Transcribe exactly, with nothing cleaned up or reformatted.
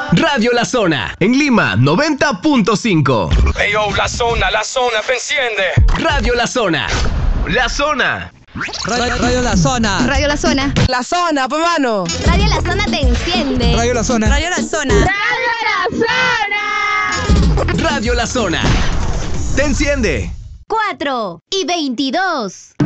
Radio La Zona, en Lima, noventa punto cinco. Hey yo, La Zona, La Zona, te enciende. Radio La Zona. La Zona. Radio, Radio La Zona. Radio La Zona. La Zona, pues mano. Radio La Zona te enciende. Radio La Zona. Radio La Zona. Radio La Zona. Radio La Zona. Te enciende. cuatro y veintidós.